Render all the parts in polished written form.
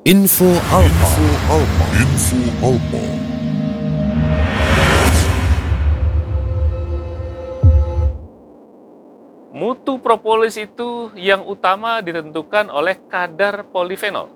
Info Alpa. Info Alpa. Mutu propolis itu yang utama ditentukan oleh kadar polifenol.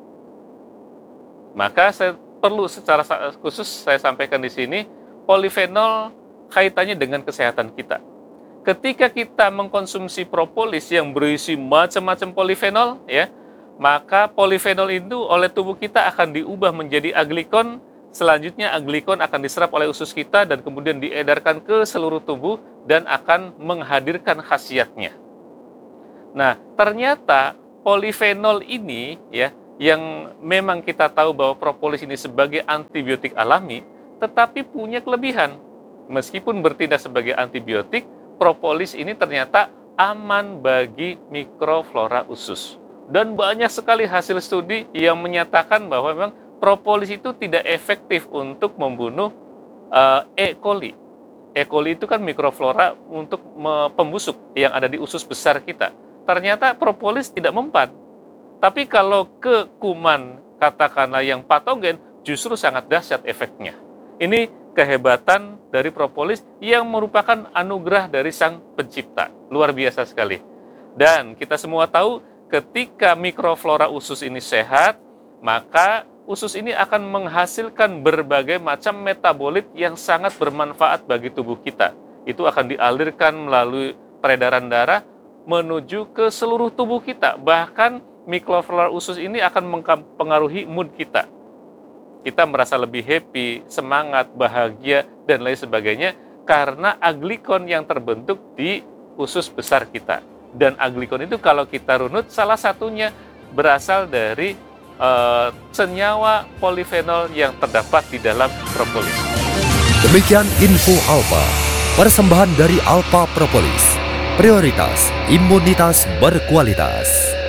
Maka saya perlu secara khusus saya sampaikan di sini, polifenol kaitannya dengan kesehatan kita. Ketika kita mengkonsumsi propolis yang berisi macam-macam polifenol, ya, maka polifenol itu oleh tubuh kita akan diubah menjadi aglikon. Selanjutnya aglikon akan diserap oleh usus kita dan kemudian diedarkan ke seluruh tubuh dan akan menghadirkan khasiatnya. Nah, ternyata polifenol ini, ya, yang memang kita tahu bahwa propolis ini sebagai antibiotik alami, tetapi punya kelebihan. Meskipun bertindak sebagai antibiotik, propolis ini ternyata aman bagi mikroflora usus. Dan banyak sekali hasil studi yang menyatakan bahwa memang propolis itu tidak efektif untuk membunuh E. coli. E. coli itu kan mikroflora untuk pembusuk yang ada di usus besar kita. Ternyata propolis tidak mempan. Tapi kalau ke kuman, katakanlah yang patogen, justru sangat dahsyat efeknya. Ini kehebatan dari propolis yang merupakan anugerah dari Sang Pencipta. Luar biasa sekali. Dan kita semua tahu ketika mikroflora usus ini sehat, maka usus ini akan menghasilkan berbagai macam metabolit yang sangat bermanfaat bagi tubuh kita. Itu akan dialirkan melalui peredaran darah menuju ke seluruh tubuh kita. Bahkan mikroflora usus ini akan mempengaruhi mood kita. Kita merasa lebih happy, semangat, bahagia, dan lain sebagainya karena aglikon yang terbentuk di usus besar kita. Dan aglikon itu kalau kita runut, salah satunya berasal dari senyawa polifenol yang terdapat di dalam propolis. Demikian Info Alpa, persembahan dari Alpa Propolis. Prioritas imunitas berkualitas.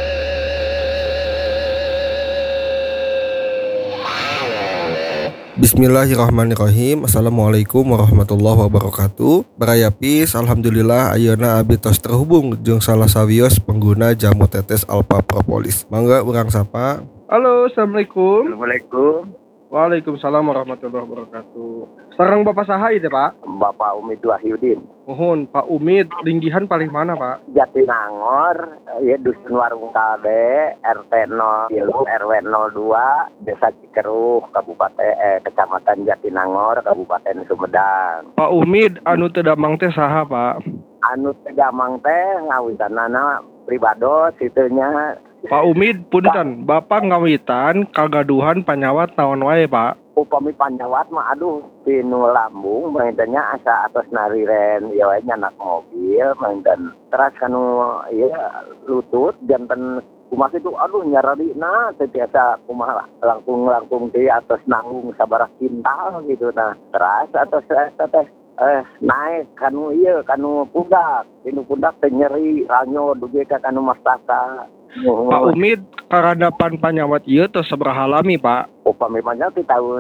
Bismillahirrahmanirrahim. Assalamualaikum warahmatullahi wabarakatuh. Baraya Pis, alhamdulillah ayeuna abi tos terhubung jeung salah sawios pengguna jamu tetes Alpa Propolis. Mangga urang sapa. Halo, assalamualaikum. Assalamualaikum. Waalaikumsalam warahmatullahi wabarakatuh. Sareng Bapak saha ieu, Pak? Bapak Umid Wahyudin. Mohon Pak Umid, linggihan paling mana, Pak? Jatinangor, ya Dusun Warung Kalbe, RT 0 RW 02, Desa Cikeruh, Kecamatan Jatinangor, Kabupaten Sumedang. Pak Umid, anu teu damang teh saha, Pak? Anu teu damang teh ngawitanana pribados itunya. Pak Umid, punten, Bapak ngawitan kagaduhan panyawat naon wae, Pak? Upami panyawat mah aduh tinu lambung maintennya asa atas nariren ya wae nyanak mobil mainten teras kanu ya lutut janten kumaha itu aduh nyararina teh biasa kumaha langkung di atas nanggung sabaraha kintal gitu nah teras atas teh naik kanu ieu kanu pundak tinu pundak teh nyeri ranyo dugi ka kanu mastaka. Pak Umid, karadapan panyawat ieu tos sabaraha lami, Pak? Upami panyawat di tahun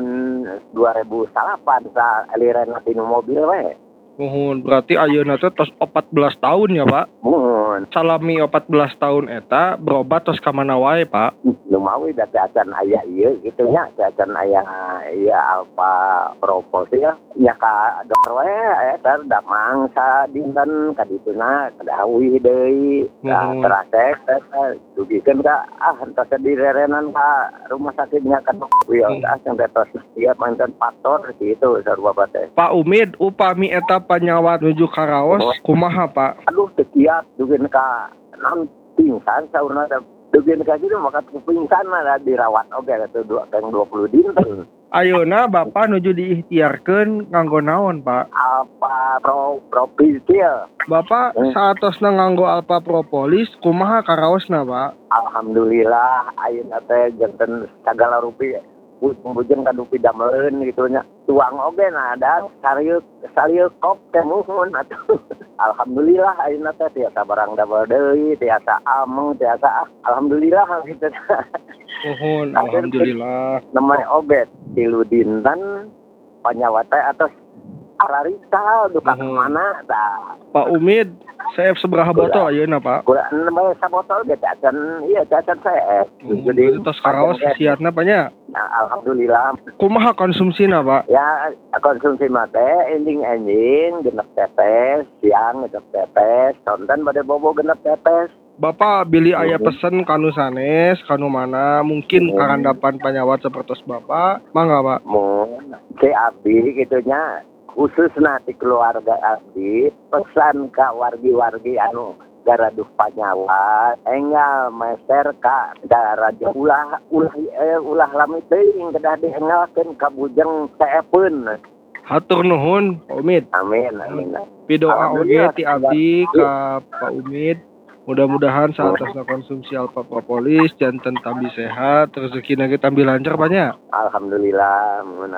2008 sa aliran tinu mobil we. Muhun, berarti ayeuna teh tos 14 tahun ya, Pak? Muhun. Salami 14 tahun eta berobat tos ka mana wae, Pak? Lumawi da teh acan aya ieu kitu nya, teh acan aya ieu Alpa Propolis ya. Nya ka dokter wae eta da mangsa dinten ka dituna kadawi deui. Ka terasek dugikeun ka entos direrenan ka rumah sakitnya ka dokter asal tos ieu manten faktor kitu sarua teh. Pak Umid, upami eta panyawat nuju karaos kumaha, Pak? Aduh teu kiat dugikeun ka naon pingsan saurna dugikeun ka kitu maka pingsan mah dirawat oge atuh 20 dinten. Ayeuna Bapak nuju diikhtiarkeun nganggo naon, Pak? Alpa Propolis. Bapak saatosna nganggo Alpa Propolis kumaha karaosna, Pak? Alhamdulillah ayeuna teh janten sagala rupi bujeng ka dupi dameleun gitu nya. Tuang oge nah dan sarieu kop teh muhun atuh. Alhamdulillah ayeuna teh tiasa barang damel deui, tiasa ameng, tiasa alhamdulillah gitu. Muhun, alhamdulillah. Namanya obat 3 dinten panyawat teh atos Alarikal duka kemana dah. Pak Umid, saya seberapa botol ayeuna Pak? Kurang nambah sabotol ge cacan saya. Jadi Tos karaos siatna Pak nya. nah, alhamdulillah. Kumaha konsumsina Pak? Ya konsumsi mate ending genep tetes siang genep tetes tonton pada bobo genep tetes. Bapak bili aya pesen kanu sanes, kanu mana mungkin karandapan panyawat seperti Bapak, mangga Pak. Mun si abdi gitunya khusus nanti keluarga abdi pesan ka wargi-wargi anu garaduh panyawat enggal meser ka daraja ulah lami teuing kedah diengalkeun ka bujeng teepeun. Hatur nuhun Pak Umid. Amin. Pidoa oge ti abdi ka Pak Umid. Mudah-mudahan saat konsumsi Alpha Propolis janten tambi sehat, rezeki nage tambi lancar banyak. Alhamdulillah.